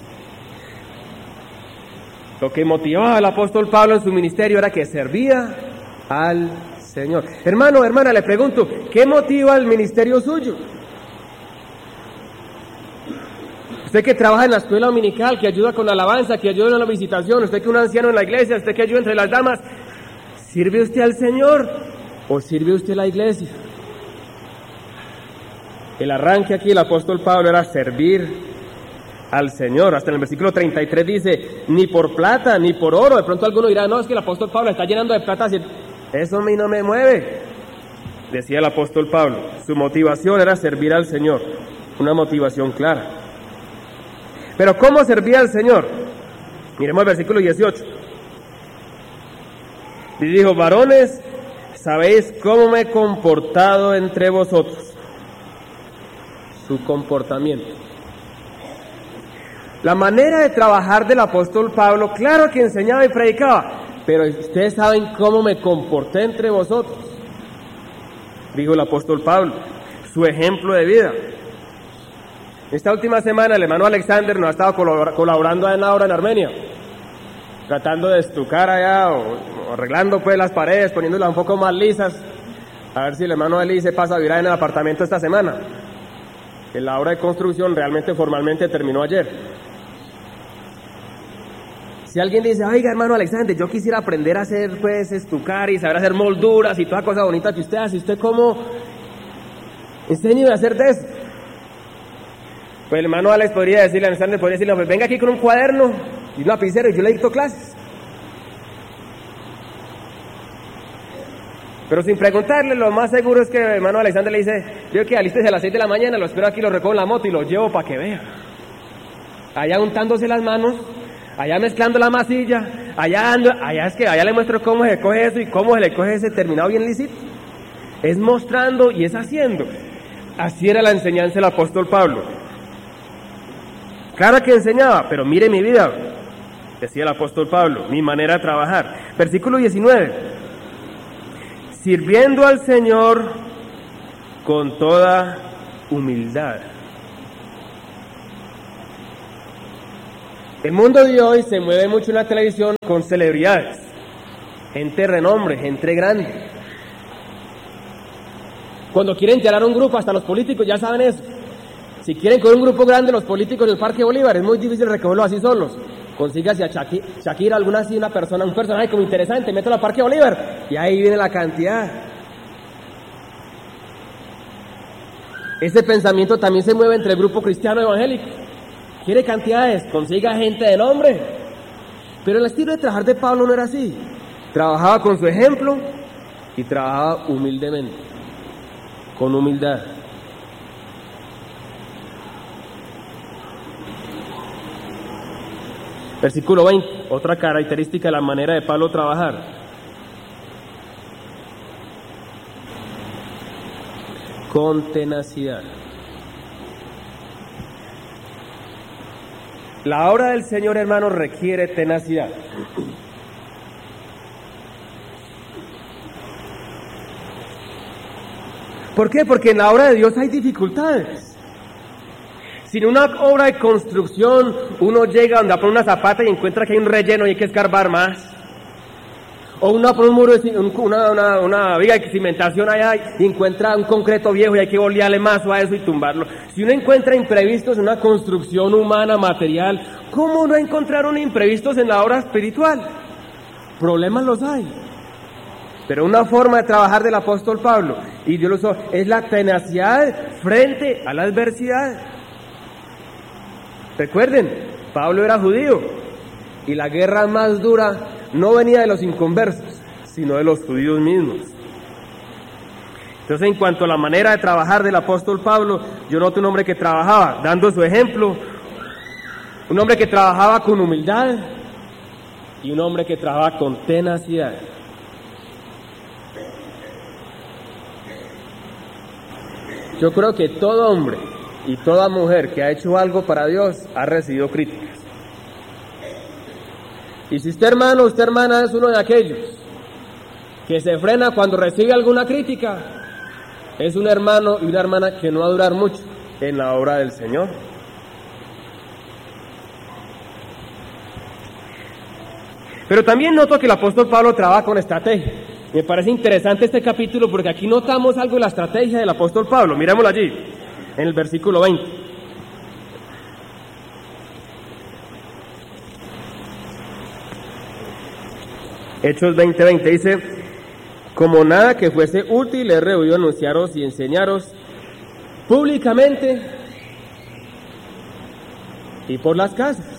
Lo que motivaba al apóstol Pablo en su ministerio era que servía al Señor. Hermano, hermana, le pregunto, ¿qué motiva el ministerio suyo? Usted que trabaja en la escuela dominical, que ayuda con la alabanza, que ayuda en la visitación, usted que es un anciano en la iglesia, usted que ayuda entre las damas, ¿sirve usted al Señor o sirve usted a la iglesia? El arranque aquí del apóstol Pablo era servir al Señor. Hasta en el versículo treinta y tres dice, ni por plata, ni por oro. De pronto alguno dirá, no, es que el apóstol Pablo está llenando de plata, eso a mí no me mueve. Decía el apóstol Pablo, su motivación era servir al Señor, una motivación clara. Pero ¿cómo servía al Señor? Miremos el versículo dieciocho. Y dijo, varones, ¿sabéis cómo me he comportado entre vosotros? Su comportamiento. La manera de trabajar del apóstol Pablo, claro que enseñaba y predicaba, pero ustedes saben cómo me comporté entre vosotros, dijo el apóstol Pablo, su ejemplo de vida. Esta última semana el hermano Alexander nos ha estado colaborando en la obra en Armenia, tratando de estucar allá o, o arreglando pues las paredes, poniéndolas un poco más lisas, a ver si el hermano Eli se pasa a vivir en el apartamento esta semana. Que la obra de construcción realmente formalmente terminó ayer. Si alguien dice, oiga hermano Alexander, yo quisiera aprender a hacer pues estucar y saber hacer molduras y toda cosa bonita que usted hace, ¿usted cómo? Enséñeme a hacer de eso. Pues el hermano Alex podría decirle, Alexander podría decirle, pues venga aquí con un cuaderno y un lapicero y yo le dicto clases. Pero sin preguntarle, lo más seguro es que el hermano Alexander le dice, yo que alístese a las seis de la mañana, lo espero aquí, lo recojo en la moto y lo llevo para que vea. Allá untándose las manos, allá mezclando la masilla, allá ando, allá es que allá le muestro cómo se coge eso y cómo se le coge ese terminado bien lisito. Es mostrando y es haciendo. Así era la enseñanza del apóstol Pablo. Claro que enseñaba, pero mire mi vida, decía el apóstol Pablo, mi manera de trabajar. Versículo diecinueve. Sirviendo al Señor con toda humildad. El mundo de hoy se mueve mucho en la televisión con celebridades, gente de renombre, gente grande. Cuando quieren llenar un grupo, hasta los políticos ya saben eso. Si quieren con un grupo grande los políticos del Parque Bolívar, es muy difícil recogerlos así solos. Consígase a Shakira, Shakira alguna así, una persona, un personaje como interesante, mételo al Parque Bolívar, y ahí viene la cantidad. Ese pensamiento también se mueve entre el grupo cristiano evangélico. Quiere cantidades, consiga gente de nombre. Pero el estilo de trabajar de Pablo no era así. Trabajaba con su ejemplo y trabajaba humildemente, con humildad. Versículo veinte, otra característica de la manera de Pablo trabajar. Con tenacidad. La obra del Señor, hermanos, requiere tenacidad. ¿Por qué? Porque en la obra de Dios hay dificultades. Si en una obra de construcción uno llega donde va a poner una zapata y encuentra que hay un relleno y hay que escarbar más, o uno va a poner un muro de una, una, una viga de cimentación allá y encuentra un concreto viejo y hay que bolearle más a eso y tumbarlo. Si uno encuentra imprevistos en una construcción humana, material, ¿cómo no encontraron imprevistos en la obra espiritual? Problemas los hay. Pero una forma de trabajar del apóstol Pablo, y Dios lo usó, es la tenacidad frente a la adversidad. Recuerden, Pablo era judío y la guerra más dura no venía de los inconversos, sino de los judíos mismos. Entonces, en cuanto a la manera de trabajar del apóstol Pablo, yo noto un hombre que trabajaba dando su ejemplo, un hombre que trabajaba con humildad y un hombre que trabajaba con tenacidad. Yo creo que todo hombre y toda mujer que ha hecho algo para Dios ha recibido críticas. Y si usted, hermano, usted, hermana, es uno de aquellos que se frena cuando recibe alguna crítica, es un hermano y una hermana que no va a durar mucho en la obra del Señor. Pero también noto que el apóstol Pablo trabaja con estrategia. Me parece interesante este capítulo porque aquí notamos algo de la estrategia del apóstol Pablo. Mirémoslo allí, en el versículo veinte. Hechos veinte, veinte dice: como nada que fuese útil he rehuido anunciaros y enseñaros públicamente y por las casas.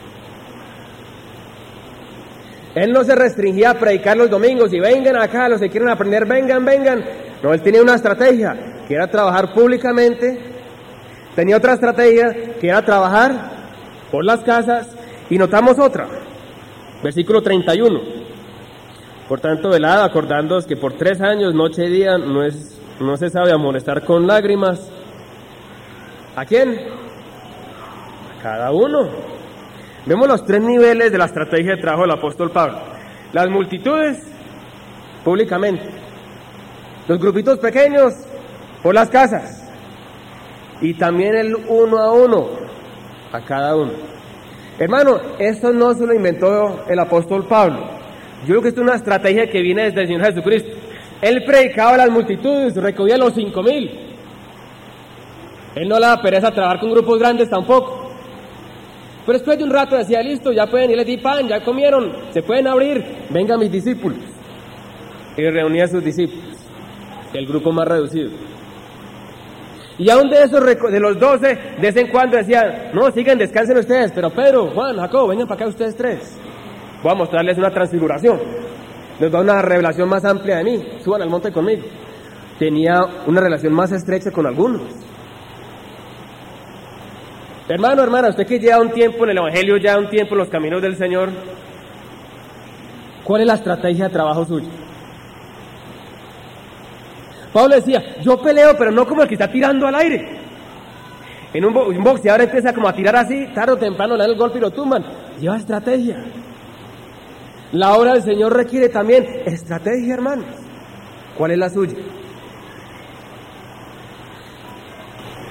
Él no se restringía a predicar los domingos y vengan acá, los que quieren aprender, vengan, vengan. No, él tenía una estrategia, que era trabajar públicamente. Tenía otra estrategia, que era trabajar por las casas. Y notamos otra, versículo treinta y uno. Por tanto, velad, acordándoos que por tres años, noche y día, no, es, no se sabe amonestar con lágrimas. ¿A quién? A cada uno. Vemos los tres niveles de la estrategia de trabajo del apóstol Pablo. Las multitudes, públicamente. Los grupitos pequeños, por las casas. Y también el uno a uno, a cada uno. Hermano, esto no se lo inventó el apóstol Pablo. Yo creo que esto es una estrategia que viene desde el Señor Jesucristo. Él predicaba a las multitudes, recogía a los cinco mil. Él no le daba pereza trabajar con grupos grandes tampoco. Pero después de un rato decía, listo, ya pueden, y les di pan, ya comieron, se pueden abrir, vengan mis discípulos. Y reunía a sus discípulos, el grupo más reducido. Y aún de esos, de los doce, de vez en cuando decían, no, sigan, descansen ustedes, pero Pedro, Juan, Jacobo, vengan para acá ustedes tres. Voy a mostrarles una transfiguración, les da una revelación más amplia de mí, suban al monte conmigo. Tenía una relación más estrecha con algunos. Hermano, hermana, usted que lleva un tiempo en el Evangelio, ya un tiempo en los caminos del Señor, ¿cuál es la estrategia de trabajo suyo? Pablo decía, yo peleo, pero no como el que está tirando al aire. En un, bo un boxeador empieza como a tirar así, tarde o temprano le dan el golpe y lo tumban. Lleva estrategia. La obra del Señor requiere también estrategia, hermanos. ¿Cuál es la suya?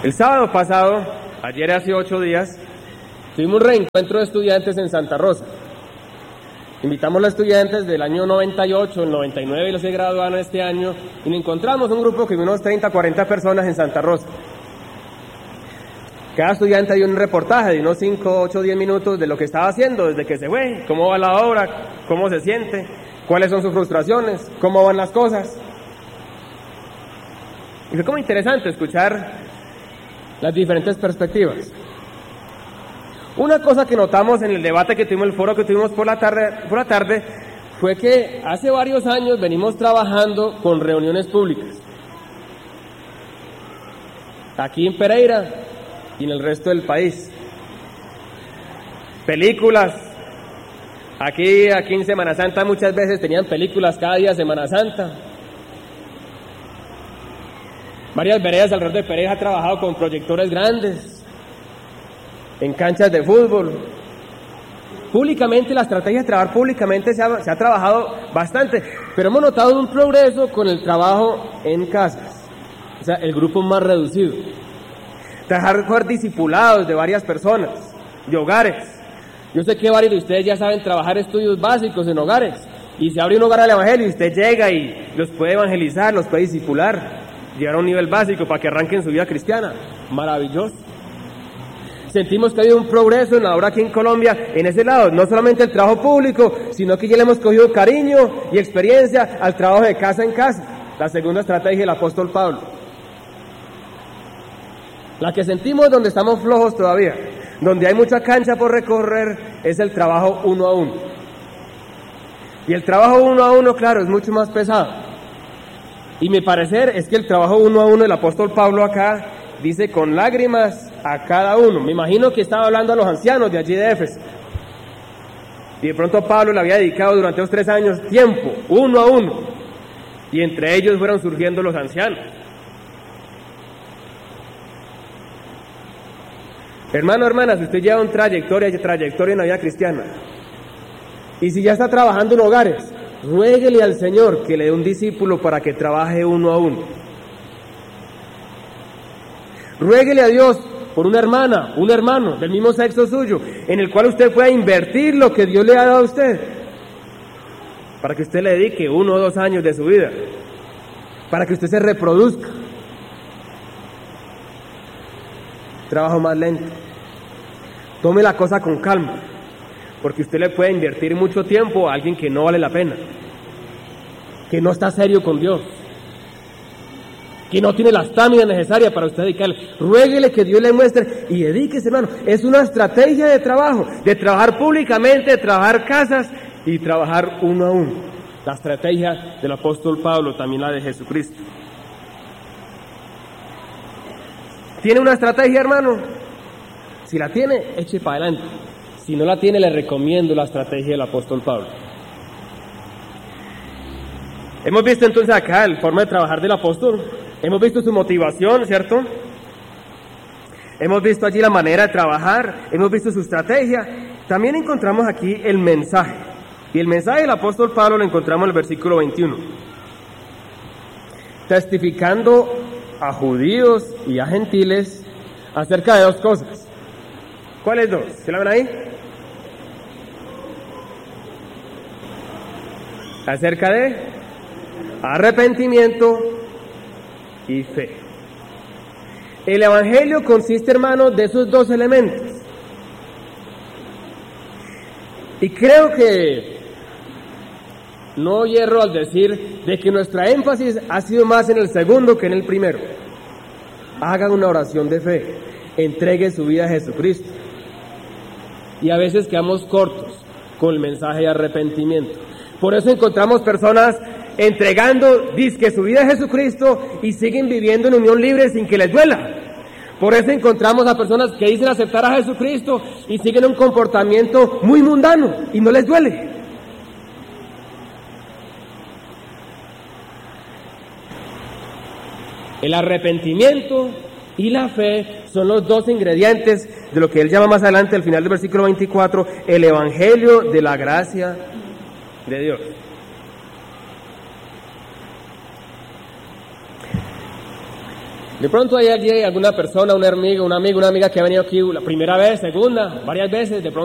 El sábado pasado, ayer hace ocho días, tuvimos un reencuentro de estudiantes en Santa Rosa. Invitamos a los estudiantes del año noventa y ocho, el noventa y nueve y los que graduaron este año, y nos encontramos un grupo que de unos treinta, cuarenta personas en Santa Rosa. Cada estudiante dio un reportaje de unos cinco, ocho, diez minutos de lo que estaba haciendo desde que se fue, cómo va la obra, cómo se siente, cuáles son sus frustraciones, cómo van las cosas. Y fue como interesante escuchar las diferentes perspectivas. Una cosa que notamos en el debate que tuvimos, el foro que tuvimos por la tarde, por la tarde, fue que hace varios años venimos trabajando con reuniones públicas. Aquí en Pereira y en el resto del país. Películas. Aquí, aquí en Semana Santa muchas veces tenían películas cada día de Semana Santa. Varias veredas alrededor de Pereira ha trabajado con proyectores grandes, en canchas de fútbol. Públicamente, la estrategia de trabajar públicamente se ha, se ha trabajado bastante, pero hemos notado un progreso con el trabajo en casas, o sea, el grupo más reducido. Trabajar con discipulados de varias personas, de hogares. Yo sé que varios de ustedes ya saben trabajar estudios básicos en hogares, y se abre un hogar al evangelio y usted llega y los puede evangelizar, los puede discipular, llegar a un nivel básico para que arranquen su vida cristiana. Maravilloso. Sentimos que ha habido un progreso en la obra aquí en Colombia, en ese lado, no solamente el trabajo público, sino que ya le hemos cogido cariño y experiencia al trabajo de casa en casa, la segunda estrategia del apóstol Pablo. La que sentimos donde estamos flojos todavía, donde hay mucha cancha por recorrer, es el trabajo uno a uno. Y el trabajo uno a uno, claro, es mucho más pesado. Y mi parecer es que el trabajo uno a uno del apóstol Pablo acá dice con lágrimas a cada uno. Me imagino que estaba hablando a los ancianos de allí de Éfeso. Y de pronto Pablo le había dedicado durante los tres años tiempo, uno a uno. Y entre ellos fueron surgiendo los ancianos. Hermano, hermana, si usted lleva una trayectoria, trayectoria en la vida cristiana, y si ya está trabajando en hogares, ruéguele al Señor que le dé un discípulo para que trabaje uno a uno. Ruéguele a Dios por una hermana, un hermano del mismo sexo suyo, en el cual usted pueda invertir lo que Dios le ha dado a usted, para que usted le dedique uno o dos años de su vida, para que usted se reproduzca. Trabajo más lento. Tome la cosa con calma, porque usted le puede invertir mucho tiempo a alguien que no vale la pena, que no está serio con Dios, que no tiene la estamina necesaria para usted dedicarle. Ruéguele que Dios le muestre y dedíquese, hermano. Es una estrategia de trabajo, de trabajar públicamente, de trabajar casas y trabajar uno a uno. La estrategia del apóstol Pablo, también la de Jesucristo. ¿Tiene una estrategia, hermano? Si la tiene, eche para adelante. Si no la tiene, le recomiendo la estrategia del apóstol Pablo. Hemos visto entonces acá la forma de trabajar del apóstol. Hemos visto su motivación, ¿cierto? Hemos visto allí la manera de trabajar. Hemos visto su estrategia. También encontramos aquí el mensaje. Y el mensaje del apóstol Pablo lo encontramos en el versículo veintiuno. Testificando a judíos y a gentiles acerca de dos cosas. ¿Cuáles dos? ¿Se la ven ahí? Acerca de arrepentimiento y fe. El evangelio consiste, hermanos, de esos dos elementos. Y creo que no hierro al decir de que nuestra énfasis ha sido más en el segundo que en el primero. Hagan una oración de fe, entregue su vida a Jesucristo. Y a veces quedamos cortos con el mensaje de arrepentimiento. Por eso encontramos personas entregando dizque su vida a Jesucristo y siguen viviendo en unión libre sin que les duela. Por eso encontramos a personas que dicen aceptar a Jesucristo y siguen un comportamiento muy mundano y no les duele. El arrepentimiento y la fe son los dos ingredientes de lo que él llama más adelante, al final del versículo veinticuatro, el evangelio de la gracia de Dios. De pronto hay alguien, alguna persona, un amigo, un amigo, una amiga que ha venido aquí la primera vez, segunda, varias veces, de pronto